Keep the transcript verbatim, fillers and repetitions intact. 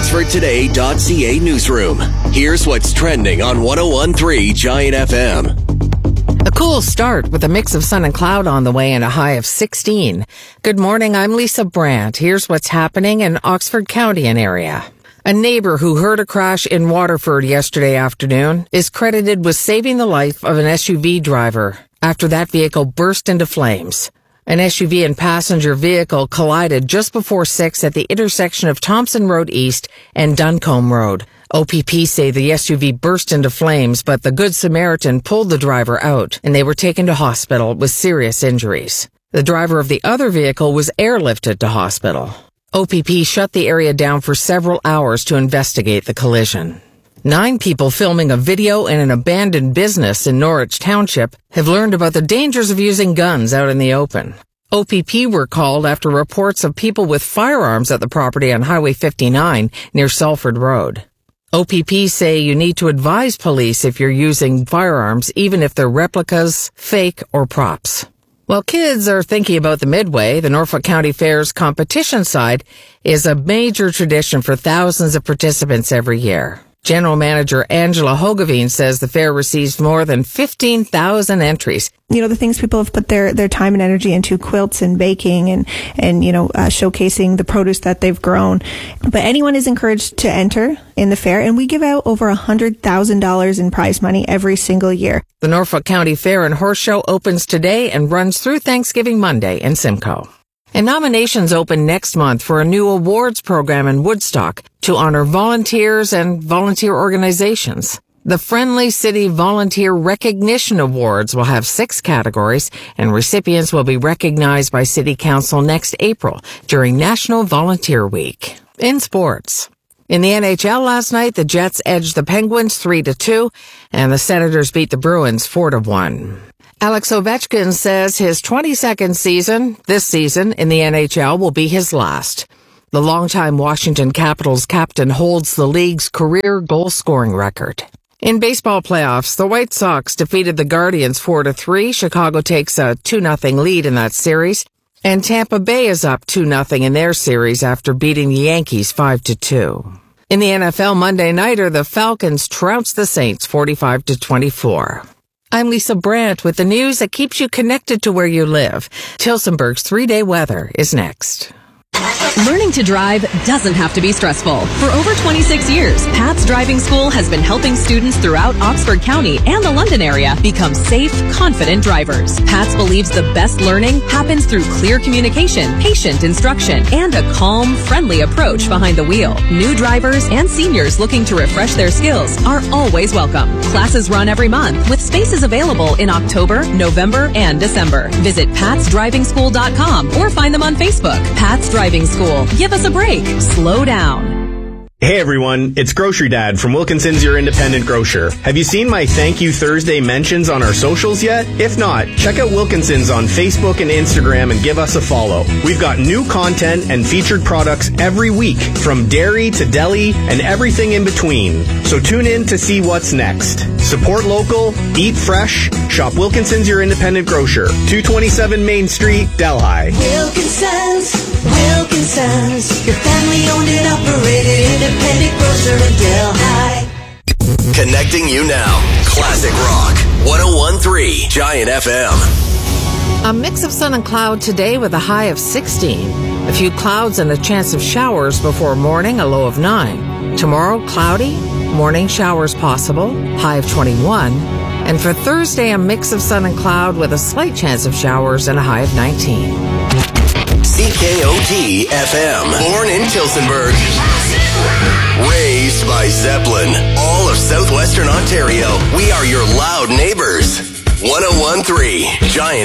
Oxford Today dot C A newsroom. Here's what's trending on one oh one point three Giant F M. A cool start with a mix of sun and cloud on the way and a high of sixteen. Good morning, I'm Lisa Brandt. Here's what's happening in Oxford County and area. A neighbor who heard a crash in Waterford yesterday afternoon is credited with saving the life of an S U V driver after that vehicle burst into flames. An S U V and passenger vehicle collided just before six at the intersection of Thompson Road East and Duncombe Road. O P P say the S U V burst into flames, but the Good Samaritan pulled the driver out, and they were taken to hospital with serious injuries. The driver of the other vehicle was airlifted to hospital. O P P shut the area down for several hours to investigate the collision. Nine people filming a video in an abandoned business in Norwich Township have learned about the dangers of using guns out in the open. O P P were called after reports of people with firearms at the property on Highway fifty-nine near Salford Road. O P P say you need to advise police if you're using firearms, even if they're replicas, fake, or props. While kids are thinking about the Midway, the Norfolk County Fair's competition side is a major tradition for thousands of participants every year. General Manager Angela Hogeveen says the fair receives more than fifteen thousand entries. You know, the things people have put their, their time and energy into, quilts and baking and, and you know, uh, showcasing the produce that they've grown. But anyone is encouraged to enter in the fair, and we give out over one hundred thousand dollars in prize money every single year. The Norfolk County Fair and Horse Show opens today and runs through Thanksgiving Monday in Simcoe. And nominations open next month for a new awards program in Woodstock to honor volunteers and volunteer organizations. The Friendly City Volunteer Recognition Awards will have six categories, and recipients will be recognized by City Council next April during National Volunteer Week. In sports. In the N H L last night, the Jets edged the Penguins three to two, and the Senators beat the Bruins four to one. Alex Ovechkin says his twenty-second season, this season, in the N H L will be his last. The longtime Washington Capitals captain holds the league's career goal-scoring record. In baseball playoffs, the White Sox defeated the Guardians four to three. Chicago takes a two nothing lead in that series. And Tampa Bay is up two nothing in their series after beating the Yankees five to two. In the N F L Monday nighter, the Falcons trounced the Saints forty-five to twenty-four. I'm Lisa Brandt with the news that keeps you connected to where you live. Tilsonburg's three-day weather is next. Learning to drive doesn't have to be stressful. For over twenty-six years, Pat's Driving School has been helping students throughout Oxford County and the London area become safe, confident drivers. Pat's believes the best learning happens through clear communication, patient instruction, and a calm, friendly approach behind the wheel. New drivers and seniors looking to refresh their skills are always welcome. Classes run every month with spaces available in October, November, and December. Visit pats driving school dot com or find them on Facebook. Pat's Driving School. Give us a break. Slow down. Hey everyone, it's Grocery Dad from Wilkinson's Your Independent Grocer. Have you seen my Thank You Thursday mentions on our socials yet? If not, check out Wilkinson's on Facebook and Instagram and give us a follow. We've got new content and featured products every week, from dairy to deli and everything in between. So tune in to see what's next. Support local, eat fresh, shop Wilkinson's Your Independent Grocer, two twenty-seven Main Street, Delhi. Wilkinson's, Wilkinson's, your family owned and operated independent grocer in Delhi. Connecting you now. Classic Rock. one oh one point three Giant F M. A mix of sun and cloud today with a high of sixteen. A few clouds and a chance of showers before morning, a low of nine. Tomorrow, cloudy, morning showers possible, high of twenty-one. And for Thursday, a mix of sun and cloud with a slight chance of showers and a high of nineteen. C K O T F M. Born in Tilsonburg. Raised by Zeppelin. All of southwestern Ontario. We are your loud neighbors. one oh one point three Giant